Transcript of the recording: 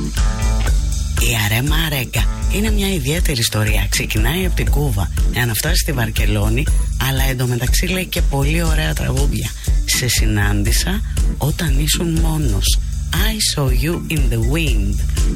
Η Αρέ Μαρέγκα είναι μια ιδιαίτερη ιστορία. Ξεκινάει από την Κούβα για να φτάσει στη Βαρκελόνη, αλλά εντωμεταξύ λέει και πολύ ωραία τραγούδια. Σε συνάντησα όταν ήσουν μόνος. I saw you in the wind.